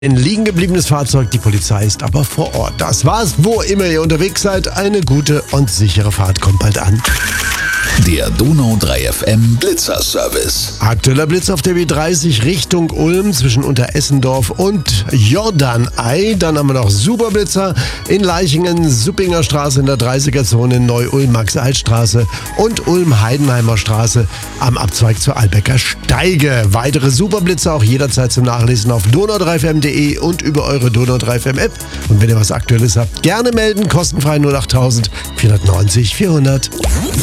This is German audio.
Ein liegen gebliebenes Fahrzeug, die Polizei ist aber vor Ort. Das war's, wo immer ihr unterwegs seid. Eine gute und sichere Fahrt kommt bald an. Der Donau 3 FM Blitzer-Service. Aktueller Blitz auf der B30 Richtung Ulm zwischen Unteressendorf und Jordanei. Dann haben wir noch Superblitzer in Leichingen, Suppinger Straße in der 30er-Zone, Neu-Ulm, Max-Alt-Straße und Ulm-Heidenheimer Straße am Abzweig zur Albecker Steige. Weitere Superblitzer auch jederzeit zum Nachlesen auf donau3fm.de und über eure Donau 3 FM App. Und wenn ihr was Aktuelles habt, gerne melden, kostenfrei 08000 490 400.